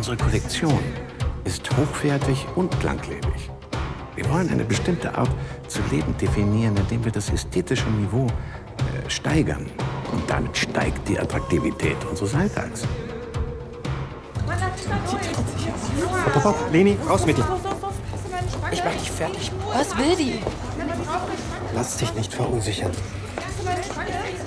Unsere Kollektion ist hochwertig und langlebig. Wir wollen eine bestimmte Art zu leben definieren, indem wir das ästhetische Niveau steigern. Und damit steigt die Attraktivität unseres Alltags. Leni, raus mit dir. Ich mach dich fertig. Was will die? Lass dich nicht verunsichern.